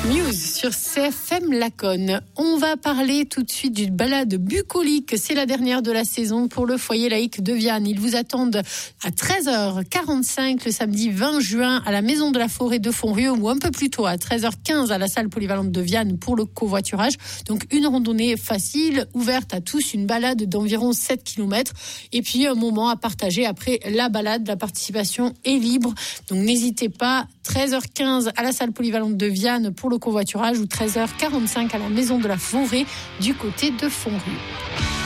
News sur CFM Laconne. On va parler tout de suite d'une balade bucolique. C'est la dernière de la saison pour le foyer laïque de Viane. Ils vous attendent à 13h45 le samedi 20 juin à la Maison de la Forêt de Fonrieux ou un peu plus tôt à 13h15 à la salle polyvalente de Viane pour le covoiturage. Donc une randonnée facile, ouverte à tous, une balade d'environ 7 km et puis un moment à partager après la balade. La participation est libre. Donc n'hésitez pas, 13h15 à la salle polyvalente de Viane pour le covoiturage ou 13h45 à la Maison de la Forêt du côté de Fonrieux.